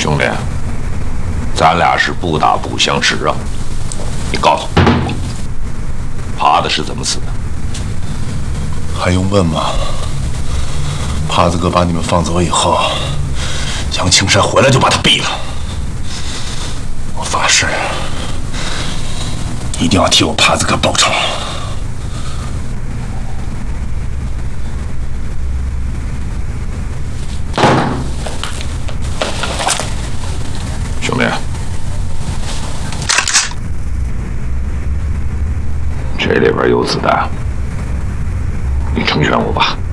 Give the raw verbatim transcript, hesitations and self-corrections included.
兄弟，咱俩是不打不相识啊！你告诉我，耙子是怎么死的？ 还用问吗？耙子哥把你们放走以后，杨青山回来就把他毙了。我发誓，一定要替我耙子哥报仇。 兄弟，这里边有子弹，你成全我吧。